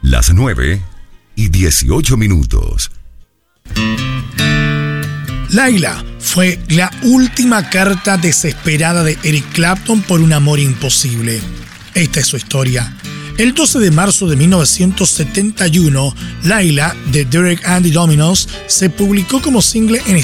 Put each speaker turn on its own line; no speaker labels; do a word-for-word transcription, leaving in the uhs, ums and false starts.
Las nueve y dieciocho minutos.
Laila fue la última carta desesperada de Eric Clapton por un amor imposible. Esta es su historia. El doce de marzo de mil novecientos setenta y uno, Laila, de Derek and the Dominos, se publicó como single en